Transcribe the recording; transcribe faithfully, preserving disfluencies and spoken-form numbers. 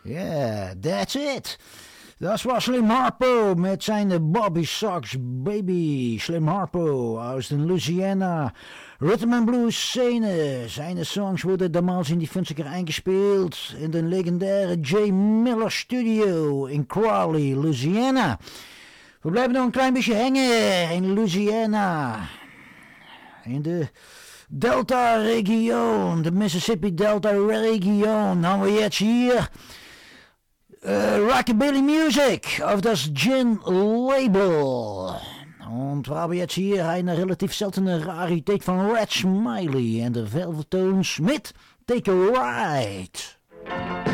Yeah, that's it. Dat was Slim Harpo met zijn Bobby Sox Baby. Slim Harpo uit Louisiana. Rhythm and Blues scene. Zijn songs worden damals in die funziger eingespeeld in de legendaire J. Miller Studio in Crowley, Louisiana. We blijven nog een klein beetje hangen in Louisiana. In de Delta-region, de Mississippi Delta-region. Nou, we jetzt hier uh, Rockabilly Music auf das Gin Label. Und wir haben jetzt hier eine relativ seltene Rarität von Red Smiley en de Velvetones mit Take a Ride.